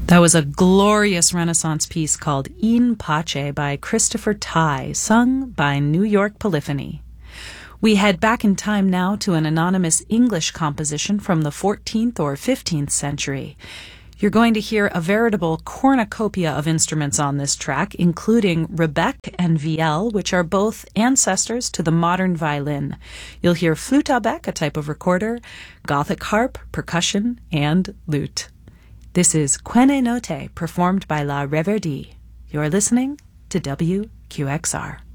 That was a glorious Renaissance piece called In Pace by Christopher Tye, sung by New York Polyphony. We head back in time now to an anonymous English composition from the 14th or 15th century. You're going to hear a veritable cornucopia of instruments on this track, including rebec and vielle, which are both ancestors to the modern violin. You'll hear flûte à bec, a type of recorder, Gothic harp, percussion, and lute. This is Quene Note, performed by La Reverdie. You're listening to WQXR.